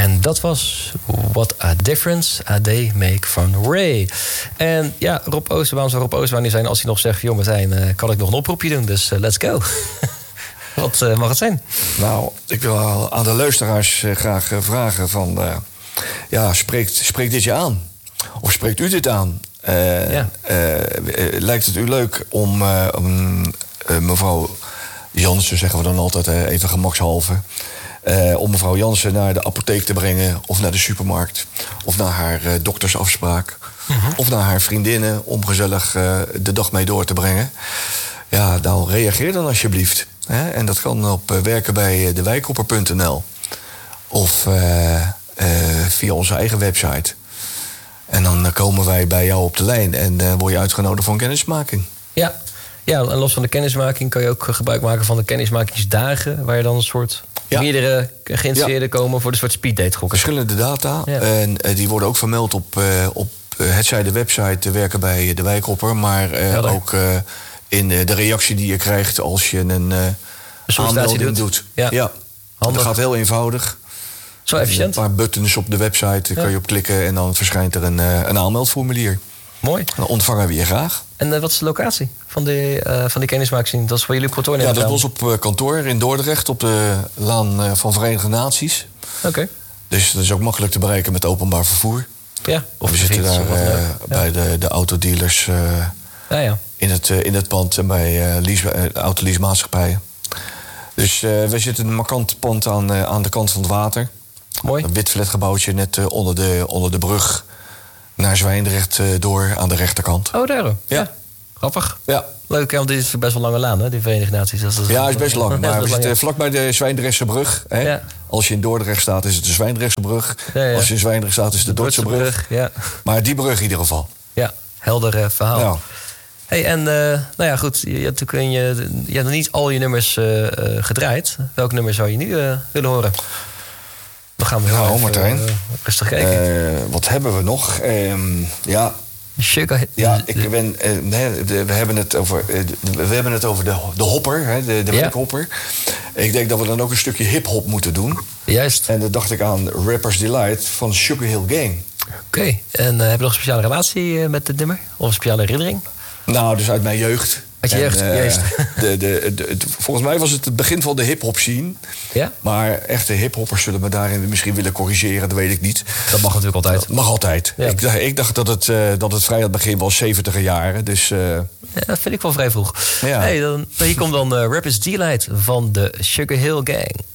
En dat was What a Difference a Day Make van Ray. En ja, Rob Ooster, waarom zou Rob Ooster niet zijn als hij nog zegt... joh Martijn, kan ik nog een oproepje doen? Dus let's go. Wat mag het zijn? Nou, ik wil aan de luisteraars graag vragen van... spreekt dit je aan? Of spreekt u dit aan? Lijkt het u leuk om mevrouw Jansen, zeggen we dan altijd even gemakshalve... om mevrouw Jansen naar de apotheek te brengen... of naar de supermarkt, of naar haar doktersafspraak... of naar haar vriendinnen om gezellig de dag mee door te brengen? Ja, nou, reageer dan alsjeblieft. Hè? En dat kan op werkenbijdewijkopper.nl of via onze eigen website. En dan komen wij bij jou op de lijn en word je uitgenodigd voor een kennismaking. Ja, en los van de kennismaking kan je ook gebruik maken van de kennismakingsdagen... waar je dan een soort meerdere geïnteresseerden komen voor de soort speeddate gokken. Verschillende data. Ja. En die worden ook vermeld op hetzij de website Werken bij de Wijkopper... maar ook in de reactie die je krijgt als je een aanmelding doet. Ja. Dat gaat heel eenvoudig. Zo efficiënt. Een paar buttons op de website, daar kan je op klikken... en dan verschijnt er een aanmeldformulier. Mooi. Dan ontvangen we je graag. En wat is de locatie van die kennismaking? Dat is voor jullie op kantoor? Ja, dat was op kantoor in Dordrecht... op de laan van Verenigde Naties. Oké. Dus dat is ook makkelijk te bereiken met openbaar vervoer. Ja. Of we zitten daar bij de autodealers... in het pand en bij autoleasemaatschappijen. Dus we zitten in een markant pand aan de kant van het water. Mooi. Een wit flatgebouwtje net onder de brug naar Zwijndrecht door aan de rechterkant. Oh, daar. Ja. Grappig. Ja. Leuk, want dit is best wel lange laan, hè, die Verenigde Naties. Ja, is best lang. Maar we zitten vlakbij de Zwijndrechtse brug. Hè? Ja. Als je in Dordrecht staat, is het de Zwijndrechtse brug. Ja. Als je in Zwijndrecht staat, is het de Dordtse brug. Ja. Maar die brug in ieder geval. Ja, helder verhaal. Ja. Hey, en goed, je hebt nog niet al je nummers gedraaid. Welk nummer zou je nu willen horen? Dan gaan we even, Martijn. Rustig kijken. Wat hebben we nog? Sugar. Ja, we hebben het over de hopper, hè, de werkhopper. Ik denk dat we dan ook een stukje hip-hop moeten doen. Juist. En dan dacht ik aan Rapper's Delight van Sugar Hill Gang. Oké. En heb je nog een speciale relatie met dit nummer? Of een speciale herinnering? Nou, dus uit mijn jeugd. Uit je jeugd, juist. Volgens mij was het begin van de hip-hop scene. Ja? Maar echte hip-hoppers zullen me daarin misschien willen corrigeren, dat weet ik niet. Dat mag natuurlijk altijd. Dat mag altijd. Ja. Ik dacht dat het vrij aan het begin was, 70er jaren. Dus, ja, dat vind ik wel vrij vroeg. Ja. Hey, hier komt dan Rapper's Delight van de Sugar Hill Gang.